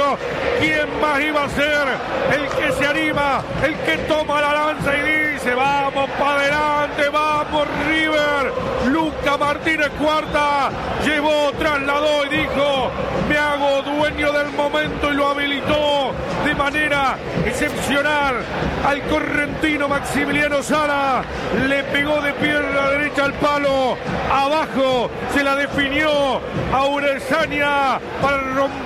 ¿Quién más iba a ser el que se anima, el que toma la lanza y dice, vamos para adelante, vamos River? Luca Martínez Cuarta llevó, trasladó y dijo, me hago dueño del momento, y lo habilitó de manera excepcional al correntino Maximiliano Sala. Le pegó de pierna derecha al palo, abajo se la definió a Urezaña para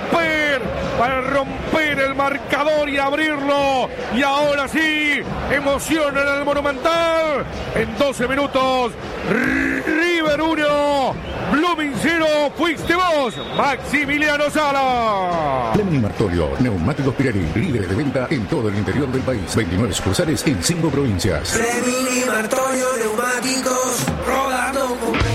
romper el marcador y abrirlo. Y ahora sí, emoción en el Monumental. En 12 minutos, River 1, Blooming 0, fuiste vos, Maximiliano Sala. Lemmy Martorio, neumáticos Pirelli, líderes de venta en todo el interior del país. 29 sucursales en 5 provincias. Lemmy Martorio, neumáticos, rodando con...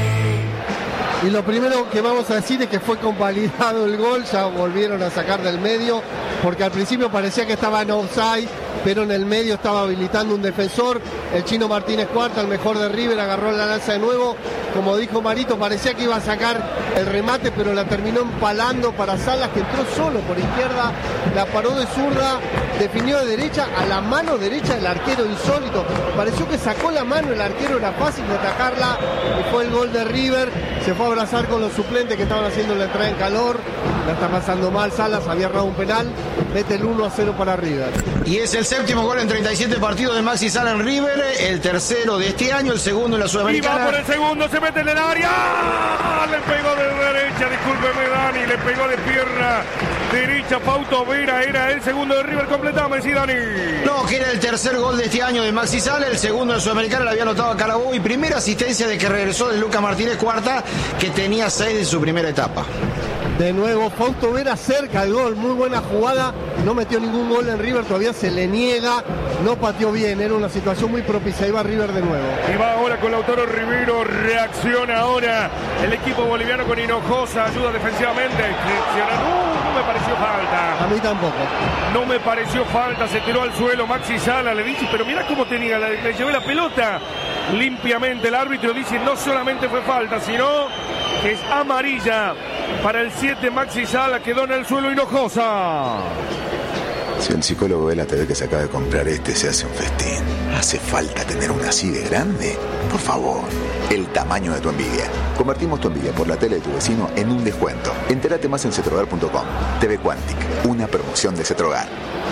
Y lo primero que vamos a decir es que fue convalidado el gol, ya volvieron a sacar del medio, porque al principio parecía que estaba en offside, pero en el medio estaba habilitando un defensor. El chino Martínez Cuarta, el mejor de River, agarró la lanza de nuevo. Como dijo Marito, parecía que iba a sacar el remate, pero la terminó empalando para Salas, que entró solo por izquierda, la paró de zurda, definió de derecha a la mano derecha del arquero, insólito. Pareció que sacó la mano el arquero, era fácil de atacarla, y fue el gol de River. Se fue a abrazar con los suplentes que estaban haciendo la entrada en calor. La está pasando mal Salas, había errado un penal, mete el 1-0 para River. Y es el séptimo gol en 37 partidos de Maxi Sala en River, el tercero de este año, el segundo en la Sudamericana. Y va por el segundo, se mete en el área. Le pegó de derecha, discúlpeme Dani, le pegó de pierna derecha Pauto Vera, era el segundo de River. Completame, sí, Dani. No, que era el tercer gol de este año de Maxi Sala, el segundo en la Sudamericana lo había anotado a Carabobo, y primera asistencia de que regresó de Luca Martínez Cuarta, que tenía 6 en su primera etapa. De nuevo, Fausto Vera cerca del gol, muy buena jugada, no metió ningún gol en River, todavía se le niega, no pateó bien, era una situación muy propicia, iba River de nuevo. Y va ahora con Lautaro Rivero, reacciona ahora el equipo boliviano con Hinojosa, ayuda defensivamente, no me pareció falta. A mí tampoco. No me pareció falta, se tiró al suelo Maxi Sala, le dice, pero mirá cómo tenía, le llevé la pelota limpiamente. El árbitro dice, no solamente fue falta, sino que es amarilla para el 7 Maxi Sala, quedó en el suelo Hinojosa. Si el psicólogo ve la TV que se acaba de comprar se hace un festín. ¿Hace falta tener una así de grande? Por favor, el tamaño de tu envidia. Convertimos tu envidia por la tele de tu vecino en un descuento. Entérate más en cetrogar.com. TV Quantic, una promoción de Cetrogar.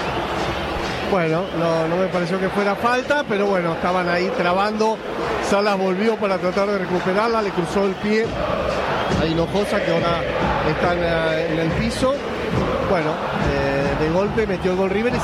Bueno, no me pareció que fuera falta, pero bueno, estaban ahí trabando. Salas volvió para tratar de recuperarla, le cruzó el pie a Hinojosa, que ahora está en el piso. Bueno, de golpe metió el gol River.